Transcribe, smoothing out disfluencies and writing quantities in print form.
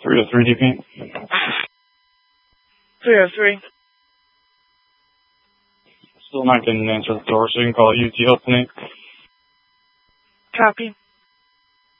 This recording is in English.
303 DP. 303. Still not getting an answer at the door, so you can call UT Help Nate. Copy.